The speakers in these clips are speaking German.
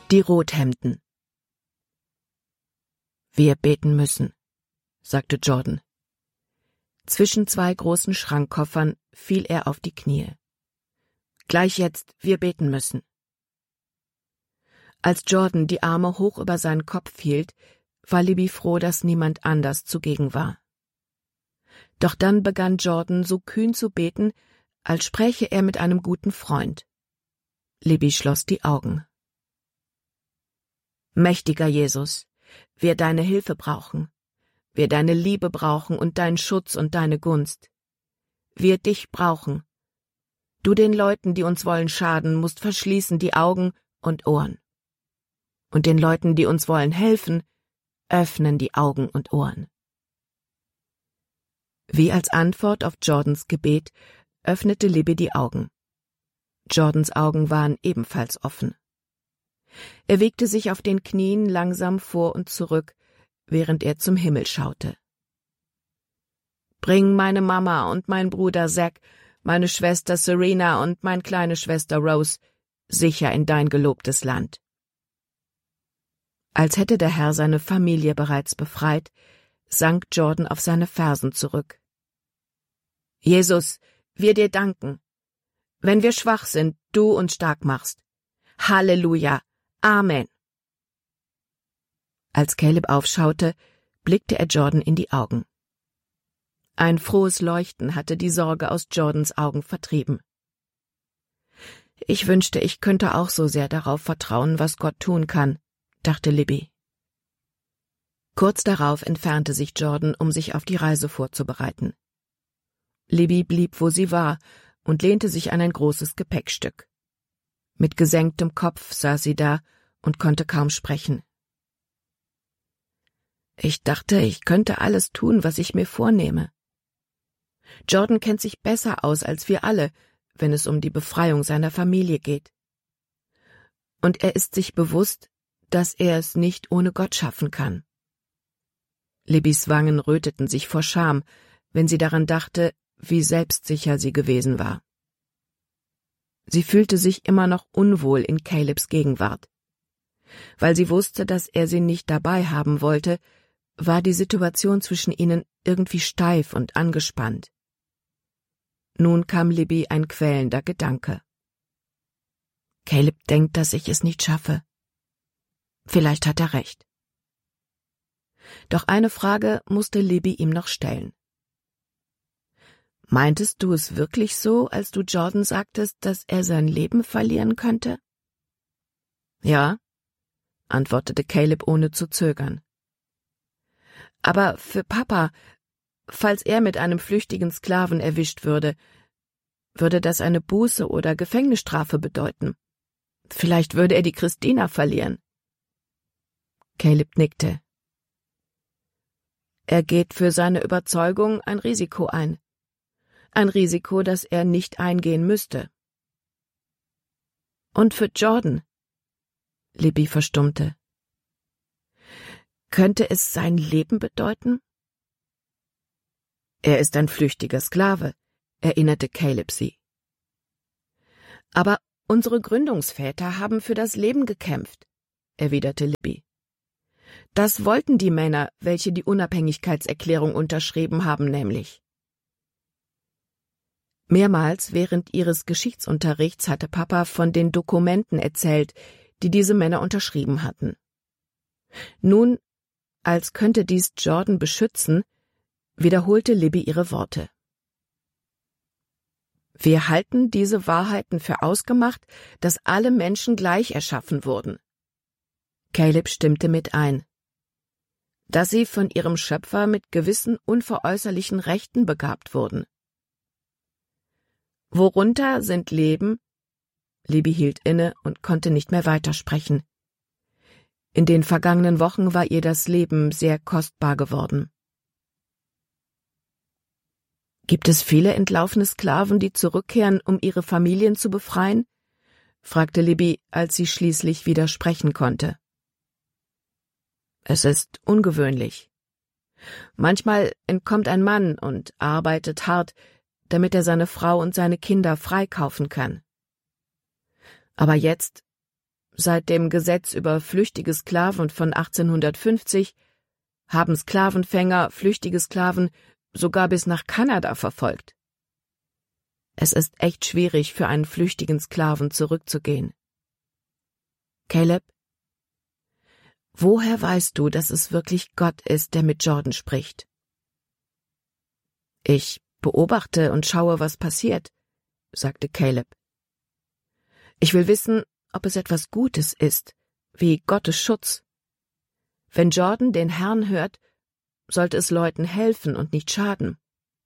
Die Rothemden. »Wir beten müssen«, sagte Jordan. Zwischen zwei großen Schrankkoffern fiel er auf die Knie. »Gleich jetzt, wir beten müssen.« Als Jordan die Arme hoch über seinen Kopf hielt, war Libby froh, dass niemand anders zugegen war. Doch dann begann Jordan so kühn zu beten, als spräche er mit einem guten Freund. Libby schloss die Augen. »Mächtiger Jesus, wir deine Hilfe brauchen, wir deine Liebe brauchen und deinen Schutz und deine Gunst. Wir dich brauchen. Du den Leuten, die uns wollen schaden, musst verschließen die Augen und Ohren. Und den Leuten, die uns wollen helfen, öffnen die Augen und Ohren.« Wie als Antwort auf Jordans Gebet öffnete Libby die Augen. Jordans Augen waren ebenfalls offen. Er wiegte sich auf den Knien langsam vor und zurück, während er zum Himmel schaute. »Bring meine Mama und mein Bruder Zack, meine Schwester Serena und meine kleine Schwester Rose sicher in dein gelobtes Land.« Als hätte der Herr seine Familie bereits befreit, sank Jordan auf seine Fersen zurück. »Jesus, wir dir danken. Wenn wir schwach sind, du uns stark machst. Halleluja! Amen!« Als Caleb aufschaute, blickte er Jordan in die Augen. Ein frohes Leuchten hatte die Sorge aus Jordans Augen vertrieben. »Ich wünschte, ich könnte auch so sehr darauf vertrauen, was Gott tun kann«, dachte Libby. Kurz darauf entfernte sich Jordan, um sich auf die Reise vorzubereiten. Libby blieb, wo sie war, und lehnte sich an ein großes Gepäckstück. Mit gesenktem Kopf saß sie da und konnte kaum sprechen. »Ich dachte, ich könnte alles tun, was ich mir vornehme. Jordan kennt sich besser aus als wir alle, wenn es um die Befreiung seiner Familie geht. Und er ist sich bewusst, dass er es nicht ohne Gott schaffen kann.« Libbys Wangen röteten sich vor Scham, wenn sie daran dachte, wie selbstsicher sie gewesen war. Sie fühlte sich immer noch unwohl in Calebs Gegenwart. Weil sie wusste, dass er sie nicht dabei haben wollte, war die Situation zwischen ihnen irgendwie steif und angespannt. Nun kam Libby ein quälender Gedanke. Caleb denkt, dass ich es nicht schaffe. Vielleicht hat er recht. Doch eine Frage musste Libby ihm noch stellen. »Meintest du es wirklich so, als du Jordan sagtest, dass er sein Leben verlieren könnte?« »Ja«, antwortete Caleb ohne zu zögern. »Aber für Papa, falls er mit einem flüchtigen Sklaven erwischt würde das eine Buße oder Gefängnisstrafe bedeuten. Vielleicht würde er die Christina verlieren.« Caleb nickte. »Er geht für seine Überzeugung ein Risiko ein. Ein Risiko, das er nicht eingehen müsste.« »Und für Jordan?« Libby verstummte. »Könnte es sein Leben bedeuten?« »Er ist ein flüchtiger Sklave«, erinnerte Caleb sie. »Aber unsere Gründungsväter haben für das Leben gekämpft«, erwiderte Libby. »Das wollten die Männer, welche die Unabhängigkeitserklärung unterschrieben haben, nämlich.« Mehrmals während ihres Geschichtsunterrichts hatte Papa von den Dokumenten erzählt, die diese Männer unterschrieben hatten. Nun, als könnte dies Jordan beschützen, wiederholte Libby ihre Worte. »Wir halten diese Wahrheiten für ausgemacht, dass alle Menschen gleich erschaffen wurden.« Caleb stimmte mit ein. »Dass sie von ihrem Schöpfer mit gewissen unveräußerlichen Rechten begabt wurden.« »Worunter sind Leben?« Libby hielt inne und konnte nicht mehr weitersprechen. In den vergangenen Wochen war ihr das Leben sehr kostbar geworden. »Gibt es viele entlaufene Sklaven, die zurückkehren, um ihre Familien zu befreien?« fragte Libby, als sie schließlich wieder sprechen konnte. »Es ist ungewöhnlich. Manchmal entkommt ein Mann und arbeitet hart, damit er seine Frau und seine Kinder freikaufen kann. Aber jetzt Seit dem Gesetz über flüchtige Sklaven von 1850 haben Sklavenfänger flüchtige Sklaven sogar bis nach Kanada verfolgt. Es ist echt schwierig, für einen flüchtigen Sklaven zurückzugehen. Caleb, woher weißt du, dass es wirklich Gott ist, der mit Jordan spricht? Ich beobachte und schaue, was passiert, sagte Caleb. Ich will wissen, ob es etwas Gutes ist, wie Gottes Schutz. Wenn Jordan den Herrn hört, sollte es Leuten helfen und nicht schaden.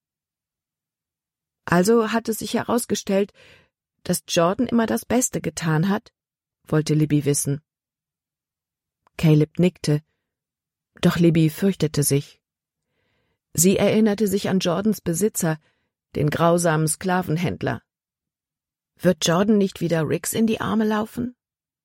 Also hat es sich herausgestellt, dass Jordan immer das Beste getan hat, wollte Libby wissen. Caleb nickte, doch Libby fürchtete sich. Sie erinnerte sich an Jordans Besitzer, den grausamen Sklavenhändler. Wird Jordan nicht wieder Riggs in die Arme laufen?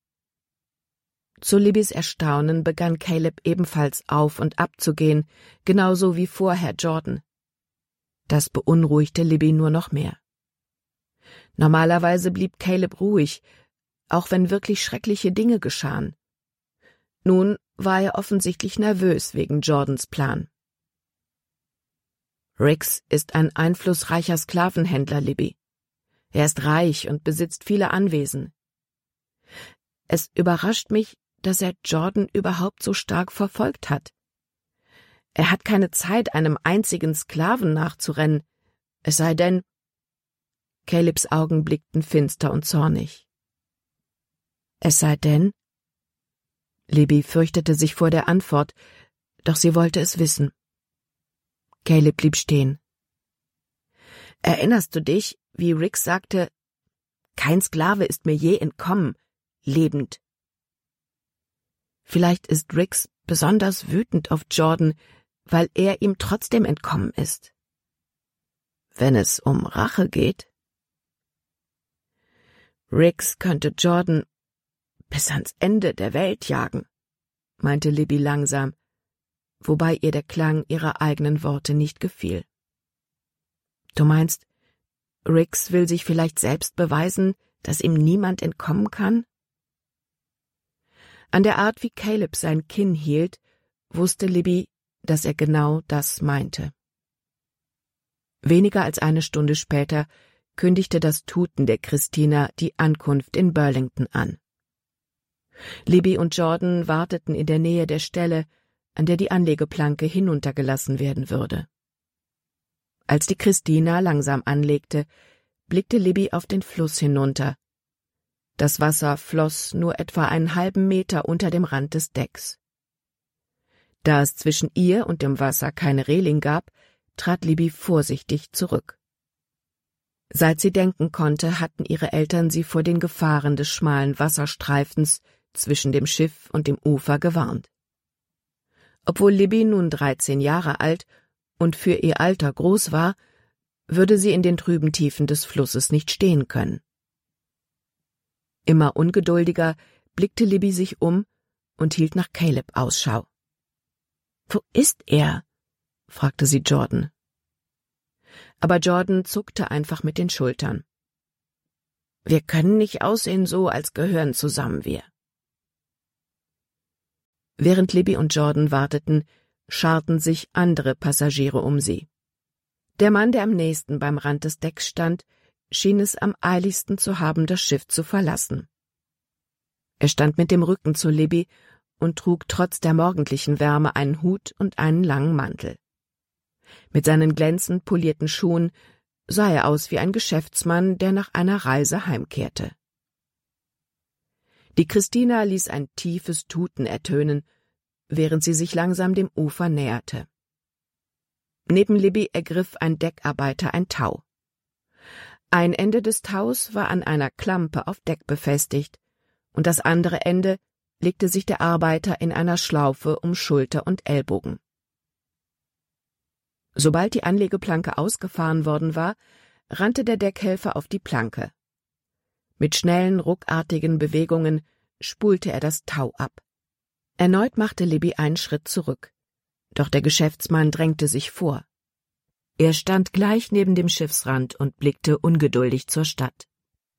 Zu Libbys Erstaunen begann Caleb ebenfalls auf und ab zu gehen, genauso wie vorher Jordan. Das beunruhigte Libby nur noch mehr. Normalerweise blieb Caleb ruhig, auch wenn wirklich schreckliche Dinge geschahen. Nun war er offensichtlich nervös wegen Jordans Plan. Riggs ist ein einflussreicher Sklavenhändler, Libby. Er ist reich und besitzt viele Anwesen. Es überrascht mich, dass er Jordan überhaupt so stark verfolgt hat. Er hat keine Zeit, einem einzigen Sklaven nachzurennen, es sei denn... Calebs Augen blickten finster und zornig. Es sei denn? Libby fürchtete sich vor der Antwort, doch sie wollte es wissen. Caleb blieb stehen. Erinnerst du dich, wie Riggs sagte, kein Sklave ist mir je entkommen, lebend? Vielleicht ist Riggs besonders wütend auf Jordan, weil er ihm trotzdem entkommen ist. Wenn es um Rache geht? Riggs könnte Jordan bis ans Ende der Welt jagen, meinte Libby langsam, wobei ihr der Klang ihrer eigenen Worte nicht gefiel. Du meinst, Riggs will sich vielleicht selbst beweisen, dass ihm niemand entkommen kann? An der Art, wie Caleb sein Kinn hielt, wusste Libby, dass er genau das meinte. Weniger als eine Stunde später kündigte das Tuten der Christina die Ankunft in Burlington an. Libby und Jordan warteten in der Nähe der Stelle, an der die Anlegeplanke hinuntergelassen werden würde. Als die Christina langsam anlegte, blickte Libby auf den Fluss hinunter. Das Wasser floss nur etwa einen halben Meter unter dem Rand des Decks. Da es zwischen ihr und dem Wasser keine Reling gab, trat Libby vorsichtig zurück. Seit sie denken konnte, hatten ihre Eltern sie vor den Gefahren des schmalen Wasserstreifens zwischen dem Schiff und dem Ufer gewarnt. Obwohl Libby nun 13 Jahre alt und für ihr Alter groß war, würde sie in den trüben Tiefen des Flusses nicht stehen können. Immer ungeduldiger blickte Libby sich um und hielt nach Caleb Ausschau. »Wo ist er?« fragte sie Jordan. Aber Jordan zuckte einfach mit den Schultern. »Wir können nicht aussehen so, als gehören zusammen wir.« Während Libby und Jordan warteten, scharten sich andere Passagiere um sie. Der Mann, der am nächsten beim Rand des Decks stand, schien es am eiligsten zu haben, das Schiff zu verlassen. Er stand mit dem Rücken zu Libby und trug trotz der morgendlichen Wärme einen Hut und einen langen Mantel. Mit seinen glänzend polierten Schuhen sah er aus wie ein Geschäftsmann, der nach einer Reise heimkehrte. Die Christina ließ ein tiefes Tuten ertönen, während sie sich langsam dem Ufer näherte. Neben Libby ergriff ein Deckarbeiter ein Tau. Ein Ende des Taus war an einer Klampe auf Deck befestigt, und das andere Ende legte sich der Arbeiter in einer Schlaufe um Schulter und Ellbogen. Sobald die Anlegeplanke ausgefahren worden war, rannte der Deckhelfer auf die Planke. Mit schnellen, ruckartigen Bewegungen spulte er das Tau ab. Erneut machte Libby einen Schritt zurück, doch der Geschäftsmann drängte sich vor. Er stand gleich neben dem Schiffsrand und blickte ungeduldig zur Stadt.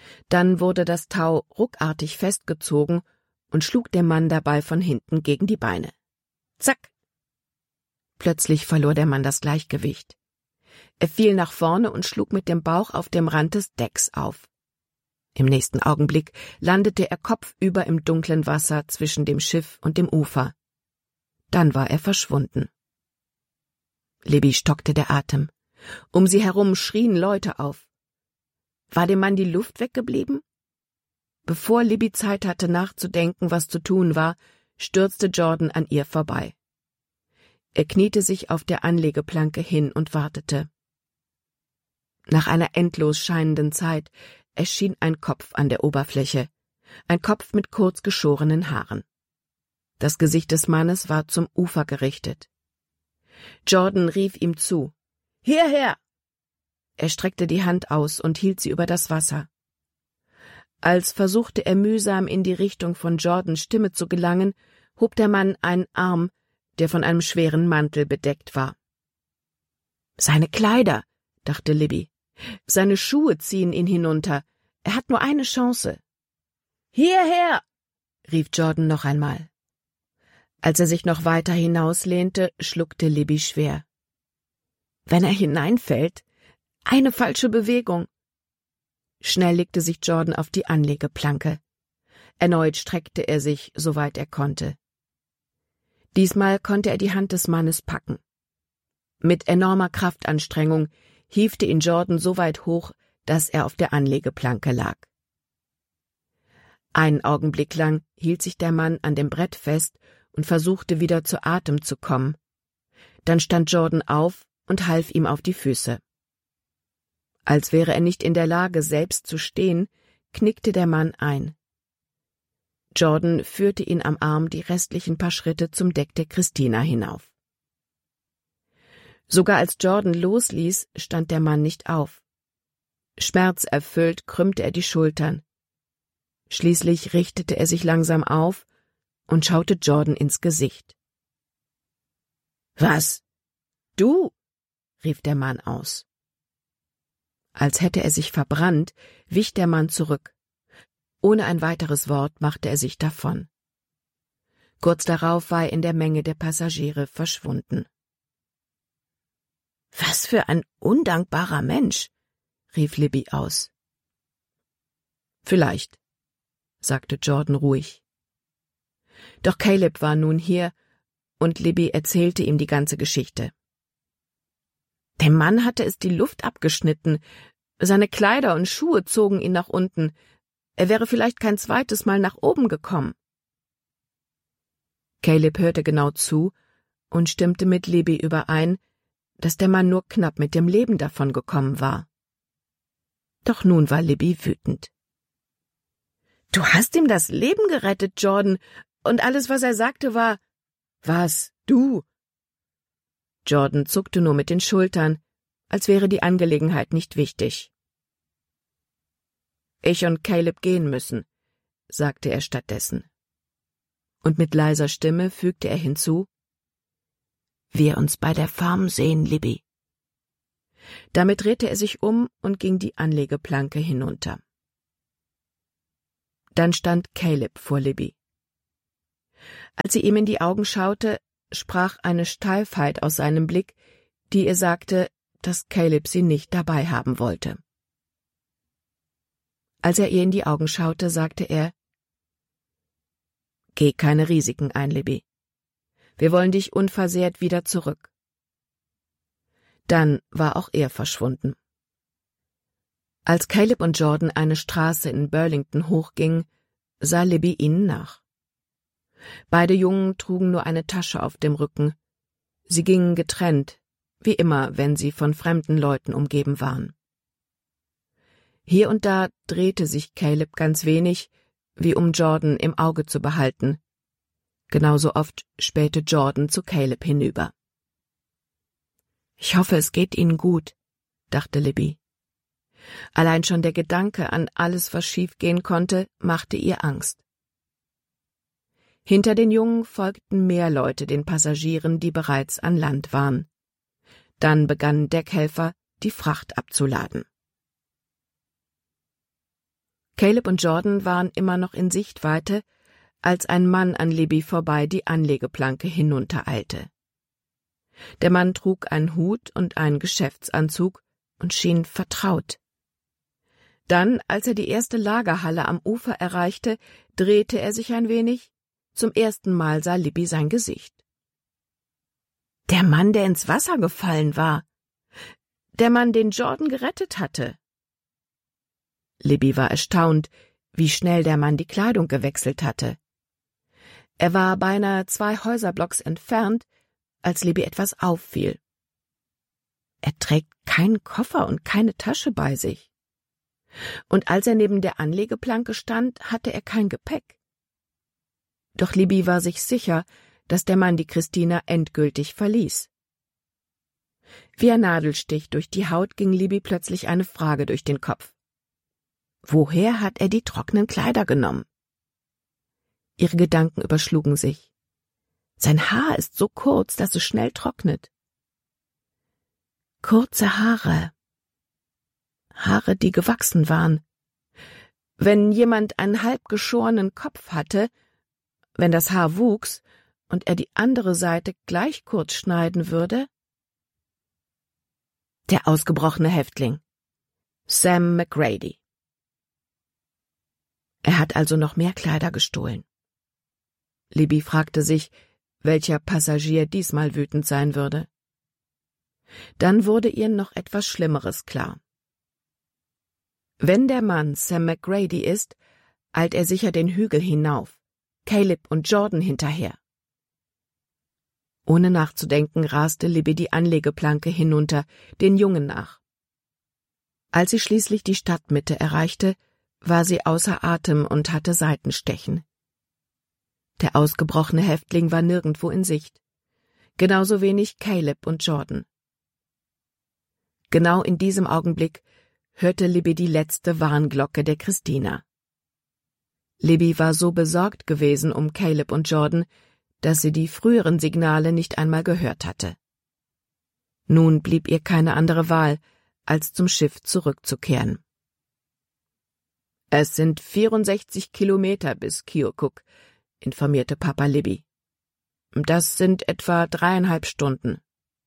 Dann wurde das Tau ruckartig festgezogen und schlug dem Mann dabei von hinten gegen die Beine. Zack! Plötzlich verlor der Mann das Gleichgewicht. Er fiel nach vorne und schlug mit dem Bauch auf dem Rand des Decks auf. Im nächsten Augenblick landete er kopfüber im dunklen Wasser zwischen dem Schiff und dem Ufer. Dann war er verschwunden. Libby stockte der Atem. Um sie herum schrien Leute auf. War dem Mann die Luft weggeblieben? Bevor Libby Zeit hatte nachzudenken, was zu tun war, stürzte Jordan an ihr vorbei. Er kniete sich auf der Anlegeplanke hin und wartete. Nach einer endlos scheinenden Zeit erschien ein Kopf an der Oberfläche, ein Kopf mit kurz geschorenen Haaren. Das Gesicht des Mannes war zum Ufer gerichtet. Jordan rief ihm zu. »Hierher!« Er streckte die Hand aus und hielt sie über das Wasser. Als versuchte er mühsam in die Richtung von Jordans Stimme zu gelangen, hob der Mann einen Arm, der von einem schweren Mantel bedeckt war. »Seine Kleider«, dachte Libby. »Seine Schuhe ziehen ihn hinunter. Er hat nur eine Chance.« »Hierher!« rief Jordan noch einmal. Als er sich noch weiter hinauslehnte, schluckte Libby schwer. »Wenn er hineinfällt, eine falsche Bewegung.« Schnell legte sich Jordan auf die Anlegeplanke. Erneut streckte er sich, soweit er konnte. Diesmal konnte er die Hand des Mannes packen. Mit enormer Kraftanstrengung hiefte ihn Jordan so weit hoch, dass er auf der Anlegeplanke lag. Einen Augenblick lang hielt sich der Mann an dem Brett fest und versuchte wieder zu Atem zu kommen. Dann stand Jordan auf und half ihm auf die Füße. Als wäre er nicht in der Lage, selbst zu stehen, knickte der Mann ein. Jordan führte ihn am Arm die restlichen paar Schritte zum Deck der Christina hinauf. Sogar als Jordan losließ, stand der Mann nicht auf. Schmerzerfüllt krümmte er die Schultern. Schließlich richtete er sich langsam auf und schaute Jordan ins Gesicht. »Was? Du?« rief der Mann aus. Als hätte er sich verbrannt, wich der Mann zurück. Ohne ein weiteres Wort machte er sich davon. Kurz darauf war er in der Menge der Passagiere verschwunden. »Was für ein undankbarer Mensch«, rief Libby aus. »Vielleicht«, sagte Jordan ruhig. Doch Caleb war nun hier, und Libby erzählte ihm die ganze Geschichte. Dem Mann hatte es die Luft abgeschnitten, seine Kleider und Schuhe zogen ihn nach unten, er wäre vielleicht kein zweites Mal nach oben gekommen. Caleb hörte genau zu und stimmte mit Libby überein, dass der Mann nur knapp mit dem Leben davon gekommen war. Doch nun war Libby wütend. »Du hast ihm das Leben gerettet, Jordan, und alles, was er sagte, war, »Was, du?« Jordan zuckte nur mit den Schultern, als wäre die Angelegenheit nicht wichtig. »Ich und Caleb gehen müssen«, sagte er stattdessen. Und mit leiser Stimme fügte er hinzu, »Wir uns bei der Farm sehen, Libby.« Damit drehte er sich um und ging die Anlegeplanke hinunter. Dann stand Caleb vor Libby. Als sie ihm in die Augen schaute, sprach eine Steifheit aus seinem Blick, die ihr sagte, dass Caleb sie nicht dabei haben wollte. Als er ihr in die Augen schaute, sagte er, »Geh keine Risiken ein, Libby. Wir wollen dich unversehrt wieder zurück.« Dann war auch er verschwunden. Als Caleb und Jordan eine Straße in Burlington hochgingen, sah Libby ihnen nach. Beide Jungen trugen nur eine Tasche auf dem Rücken. Sie gingen getrennt, wie immer, wenn sie von fremden Leuten umgeben waren. Hier und da drehte sich Caleb ganz wenig, wie um Jordan im Auge zu behalten. Genauso oft spähte Jordan zu Caleb hinüber. »Ich hoffe, es geht Ihnen gut«, dachte Libby. Allein schon der Gedanke an alles, was schiefgehen konnte, machte ihr Angst. Hinter den Jungen folgten mehr Leute den Passagieren, die bereits an Land waren. Dann begannen Deckhelfer, die Fracht abzuladen. Caleb und Jordan waren immer noch in Sichtweite, als ein Mann an Libby vorbei die Anlegeplanke hinuntereilte. Der Mann trug einen Hut und einen Geschäftsanzug und schien vertraut. Dann, als er die erste Lagerhalle am Ufer erreichte, drehte er sich ein wenig. Zum ersten Mal sah Libby sein Gesicht. Der Mann, der ins Wasser gefallen war. Der Mann, den Jordan gerettet hatte. Libby war erstaunt, wie schnell der Mann die Kleidung gewechselt hatte. Er war beinahe 2 Häuserblocks entfernt, als Libby etwas auffiel. Er trägt keinen Koffer und keine Tasche bei sich. Und als er neben der Anlegeplanke stand, hatte er kein Gepäck. Doch Libby war sich sicher, dass der Mann die Christina endgültig verließ. Wie ein Nadelstich durch die Haut ging Libby plötzlich eine Frage durch den Kopf. Woher hat er die trockenen Kleider genommen? Ihre Gedanken überschlugen sich. Sein Haar ist so kurz, dass es schnell trocknet. Kurze Haare. Haare, die gewachsen waren. Wenn jemand einen halb geschorenen Kopf hatte, wenn das Haar wuchs und er die andere Seite gleich kurz schneiden würde? Der ausgebrochene Häftling. Sam McGrady. Er hat also noch mehr Kleider gestohlen. Libby fragte sich, welcher Passagier diesmal wütend sein würde. Dann wurde ihr noch etwas Schlimmeres klar. Wenn der Mann Sam McGrady ist, eilt er sicher den Hügel hinauf, Caleb und Jordan hinterher. Ohne nachzudenken raste Libby die Anlegeplanke hinunter, den Jungen nach. Als sie schließlich die Stadtmitte erreichte, war sie außer Atem und hatte Seitenstechen. Der ausgebrochene Häftling war nirgendwo in Sicht, genauso wenig Caleb und Jordan. Genau in diesem Augenblick hörte Libby die letzte Warnglocke der Christina. Libby war so besorgt gewesen um Caleb und Jordan, dass sie die früheren Signale nicht einmal gehört hatte. Nun blieb ihr keine andere Wahl, als zum Schiff zurückzukehren. »Es sind 64 Kilometer bis Keokuk«, informierte Papa Libby. »Das sind etwa 3,5 Stunden.«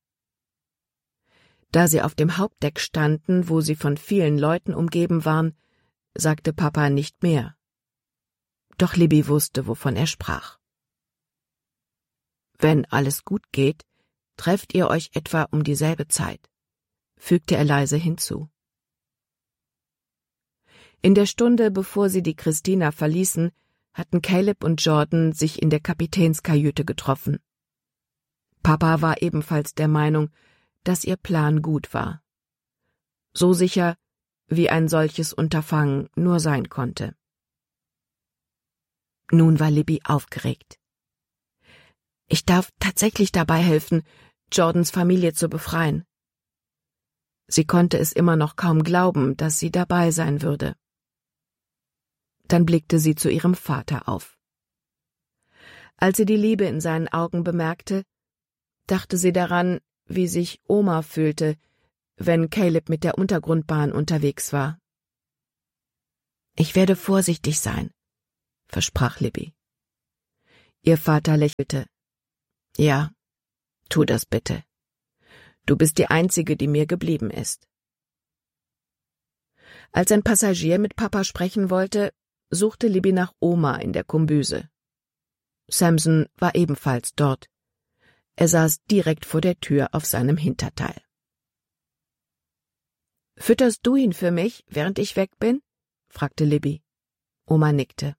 Da sie auf dem Hauptdeck standen, wo sie von vielen Leuten umgeben waren, sagte Papa nicht mehr. Doch Libby wusste, wovon er sprach. »Wenn alles gut geht, trefft ihr euch etwa um dieselbe Zeit«, fügte er leise hinzu. In der Stunde, bevor sie die Christina verließen, hatten Caleb und Jordan sich in der Kapitänskajüte getroffen. Papa war ebenfalls der Meinung, dass ihr Plan gut war. So sicher, wie ein solches Unterfangen nur sein konnte. Nun war Libby aufgeregt. »Ich darf tatsächlich dabei helfen, Jordans Familie zu befreien.« Sie konnte es immer noch kaum glauben, dass sie dabei sein würde. Dann blickte sie zu ihrem Vater auf. Als sie die Liebe in seinen Augen bemerkte, dachte sie daran, wie sich Oma fühlte, wenn Caleb mit der Untergrundbahn unterwegs war. »Ich werde vorsichtig sein«, versprach Libby. Ihr Vater lächelte. »Ja, tu das bitte. Du bist die Einzige, die mir geblieben ist.« Als ein Passagier mit Papa sprechen wollte, suchte Libby nach Oma in der Kombüse. Samson war ebenfalls dort. Er saß direkt vor der Tür auf seinem Hinterteil. »Fütterst du ihn für mich, während ich weg bin?« fragte Libby. Oma nickte.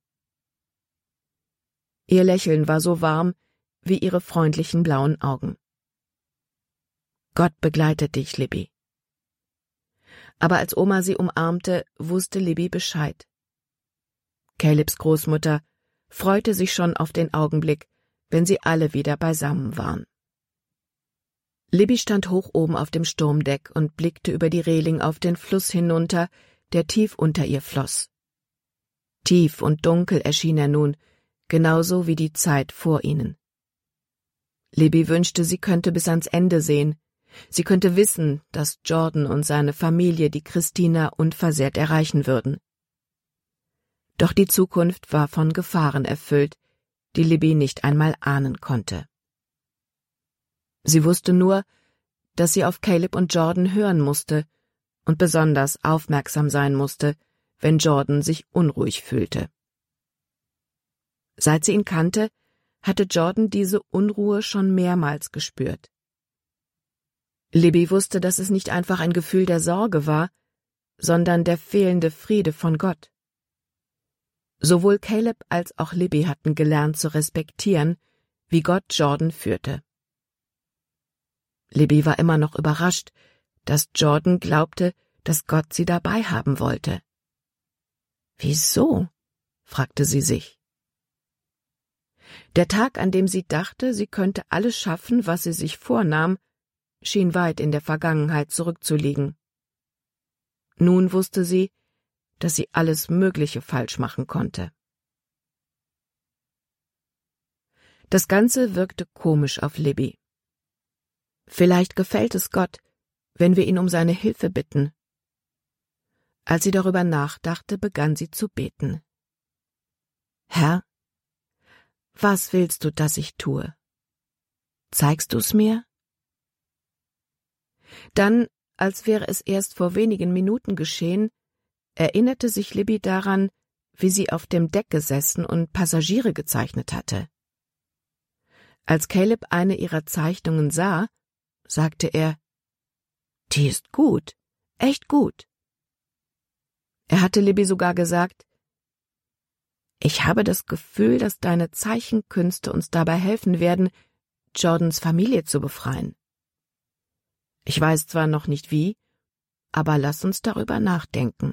Ihr Lächeln war so warm wie ihre freundlichen blauen Augen. »Gott begleitet dich, Libby.« Aber als Oma sie umarmte, wusste Libby Bescheid. Calebs Großmutter freute sich schon auf den Augenblick, wenn sie alle wieder beisammen waren. Libby stand hoch oben auf dem Sturmdeck und blickte über die Reling auf den Fluss hinunter, der tief unter ihr floss. Tief und dunkel erschien er nun, genauso wie die Zeit vor ihnen. Libby wünschte, sie könnte bis ans Ende sehen. Sie könnte wissen, dass Jordan und seine Familie die Christina unversehrt erreichen würden. Doch die Zukunft war von Gefahren erfüllt, die Libby nicht einmal ahnen konnte. Sie wusste nur, dass sie auf Caleb und Jordan hören musste und besonders aufmerksam sein musste, wenn Jordan sich unruhig fühlte. Seit sie ihn kannte, hatte Jordan diese Unruhe schon mehrmals gespürt. Libby wusste, dass es nicht einfach ein Gefühl der Sorge war, sondern der fehlende Friede von Gott. Sowohl Caleb als auch Libby hatten gelernt zu respektieren, wie Gott Jordan führte. Libby war immer noch überrascht, dass Jordan glaubte, dass Gott sie dabei haben wollte. »Wieso?« fragte sie sich. Der Tag, an dem sie dachte, sie könnte alles schaffen, was sie sich vornahm, schien weit in der Vergangenheit zurückzuliegen. Nun wusste sie, dass sie alles Mögliche falsch machen konnte. Das Ganze wirkte komisch auf Libby. Vielleicht gefällt es Gott, wenn wir ihn um seine Hilfe bitten. Als sie darüber nachdachte, begann sie zu beten. »Herr, was willst du, dass ich tue? Zeigst du's mir?« Dann, als wäre es erst vor wenigen Minuten geschehen, erinnerte sich Libby daran, wie sie auf dem Deck gesessen und Passagiere gezeichnet hatte. Als Caleb eine ihrer Zeichnungen sah, sagte er, »Die ist gut, echt gut.« Er hatte Libby sogar gesagt, »Ich habe das Gefühl, dass deine Zeichenkünste uns dabei helfen werden, Jordans Familie zu befreien. Ich weiß zwar noch nicht wie, aber lass uns darüber nachdenken.«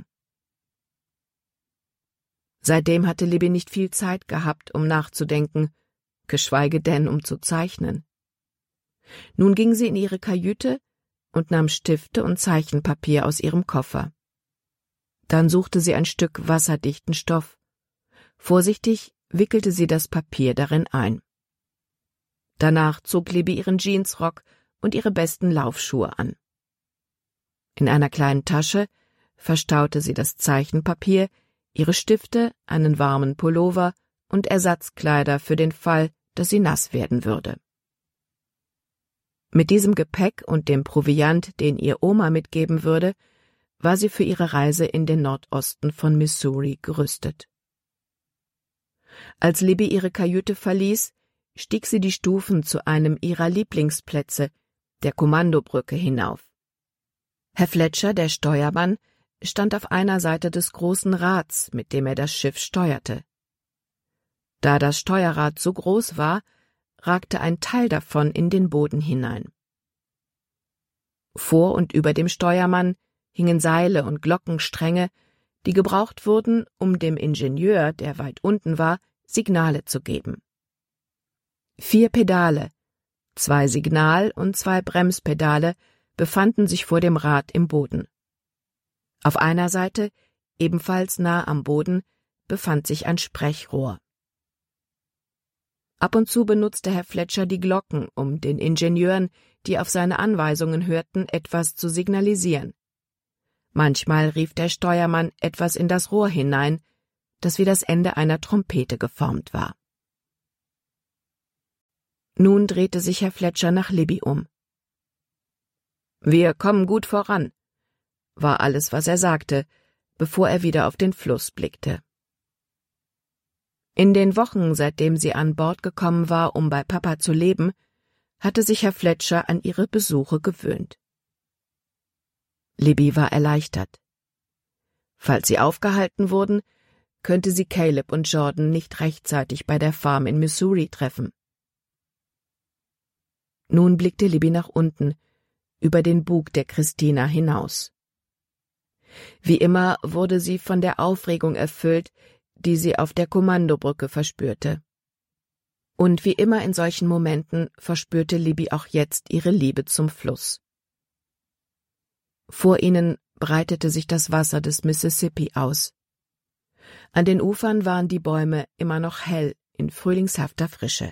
Seitdem hatte Libby nicht viel Zeit gehabt, um nachzudenken, geschweige denn, um zu zeichnen. Nun ging sie in ihre Kajüte und nahm Stifte und Zeichenpapier aus ihrem Koffer. Dann suchte sie ein Stück wasserdichten Stoff. Vorsichtig wickelte sie das Papier darin ein. Danach zog Libby ihren Jeansrock und ihre besten Laufschuhe an. In einer kleinen Tasche verstaute sie das Zeichenpapier, ihre Stifte, einen warmen Pullover und Ersatzkleider für den Fall, dass sie nass werden würde. Mit diesem Gepäck und dem Proviant, den ihr Oma mitgeben würde, war sie für ihre Reise in den Nordosten von Missouri gerüstet. Als Libby ihre Kajüte verließ, stieg sie die Stufen zu einem ihrer Lieblingsplätze, der Kommandobrücke, hinauf. Herr Fletcher, der Steuermann, stand auf einer Seite des großen Rads, mit dem er das Schiff steuerte. Da das Steuerrad so groß war, ragte ein Teil davon in den Boden hinein. Vor und über dem Steuermann hingen Seile und Glockenstränge, die gebraucht wurden, um dem Ingenieur, der weit unten war, Signale zu geben. 4 Pedale, 2 Signal- und 2 Bremspedale befanden sich vor dem Rad im Boden. Auf einer Seite, ebenfalls nah am Boden, befand sich ein Sprechrohr. Ab und zu benutzte Herr Fletcher die Glocken, um den Ingenieuren, die auf seine Anweisungen hörten, etwas zu signalisieren. Manchmal rief der Steuermann etwas in das Rohr hinein, das wie das Ende einer Trompete geformt war. Nun drehte sich Herr Fletcher nach Libby um. »Wir kommen gut voran«, war alles, was er sagte, bevor er wieder auf den Fluss blickte. In den Wochen, seitdem sie an Bord gekommen war, um bei Papa zu leben, hatte sich Herr Fletcher an ihre Besuche gewöhnt. Libby war erleichtert. Falls sie aufgehalten wurden, könnte sie Caleb und Jordan nicht rechtzeitig bei der Farm in Missouri treffen. Nun blickte Libby nach unten, über den Bug der Christina hinaus. Wie immer wurde sie von der Aufregung erfüllt, die sie auf der Kommandobrücke verspürte. Und wie immer in solchen Momenten verspürte Libby auch jetzt ihre Liebe zum Fluss. Vor ihnen breitete sich das Wasser des Mississippi aus. An den Ufern waren die Bäume immer noch hell in frühlingshafter Frische.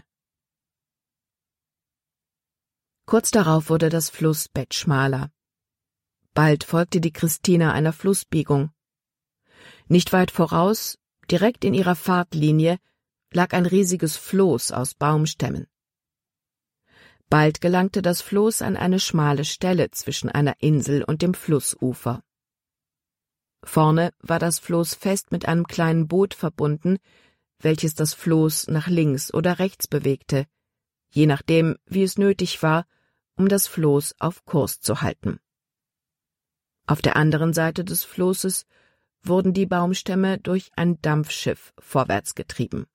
Kurz darauf wurde das Flussbett schmaler. Bald folgte die Christina einer Flussbiegung. Nicht weit voraus, Direkt in ihrer Fahrtlinie lag ein riesiges Floß aus Baumstämmen. Bald gelangte das Floß an eine schmale Stelle zwischen einer Insel und dem Flussufer. Vorne war das Floß fest mit einem kleinen Boot verbunden, welches das Floß nach links oder rechts bewegte, je nachdem, wie es nötig war, um das Floß auf Kurs zu halten. Auf der anderen Seite des Floßes wurden die Baumstämme durch ein Dampfschiff vorwärts getrieben.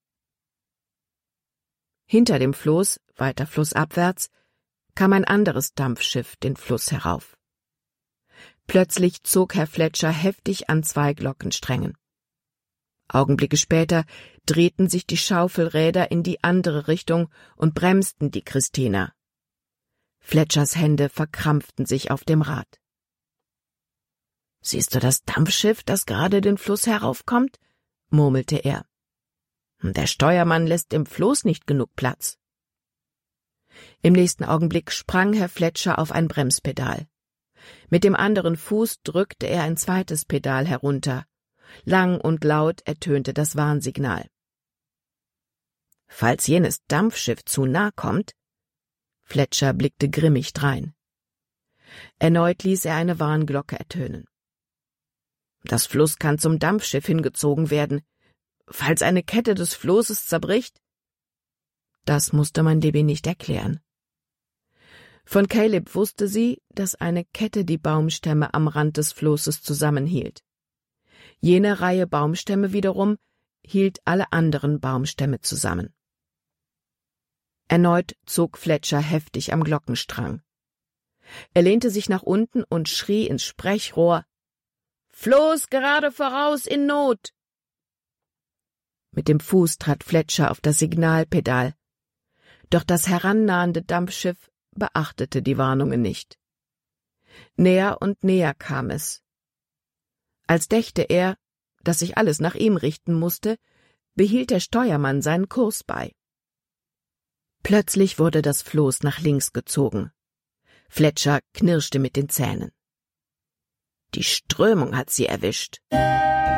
Hinter dem Floß, weiter flussabwärts, kam ein anderes Dampfschiff den Fluss herauf. Plötzlich zog Herr Fletcher heftig an 2 Glockensträngen. Augenblicke später drehten sich die Schaufelräder in die andere Richtung und bremsten die Christina. Fletchers Hände verkrampften sich auf dem Rad. »Siehst du das Dampfschiff, das gerade den Fluss heraufkommt?« murmelte er. »Der Steuermann lässt dem Floß nicht genug Platz.« Im nächsten Augenblick sprang Herr Fletcher auf ein Bremspedal. Mit dem anderen Fuß drückte er ein zweites Pedal herunter. Lang und laut ertönte das Warnsignal. »Falls jenes Dampfschiff zu nah kommt«, Fletcher blickte grimmig drein. Erneut ließ er eine Warnglocke ertönen. »Das Floß kann zum Dampfschiff hingezogen werden. Falls eine Kette des Floßes zerbricht?« Das musste man Libby nicht erklären. Von Caleb wusste sie, dass eine Kette die Baumstämme am Rand des Floßes zusammenhielt. Jene Reihe Baumstämme wiederum hielt alle anderen Baumstämme zusammen. Erneut zog Fletcher heftig am Glockenstrang. Er lehnte sich nach unten und schrie ins Sprechrohr: »Floß gerade voraus in Not!« Mit dem Fuß trat Fletcher auf das Signalpedal, doch das herannahende Dampfschiff beachtete die Warnungen nicht. Näher und näher kam es. Als dächte er, dass sich alles nach ihm richten musste, behielt der Steuermann seinen Kurs bei. Plötzlich wurde das Floß nach links gezogen. Fletcher knirschte mit den Zähnen. Die Strömung hat sie erwischt.